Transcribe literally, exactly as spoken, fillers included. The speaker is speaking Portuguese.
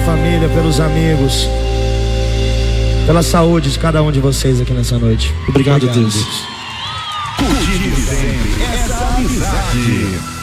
família, pelos amigos, pela saúde de cada um de vocês aqui nessa noite. Obrigado, Obrigado Deus. Deus. Cultive sempre essa amizade.